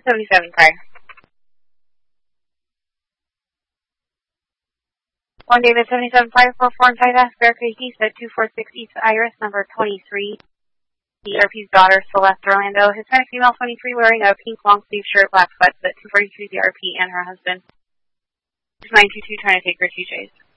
77 prior. 1 David 77 prior, 44 inside Ask Barricade East at 246 East Iris, number 23. DRP's daughter, Celeste Orlando. Hispanic female, 23, wearing a pink long sleeve shirt, black sweats at 243 DRP, and her husband. 922 trying to take her TJs.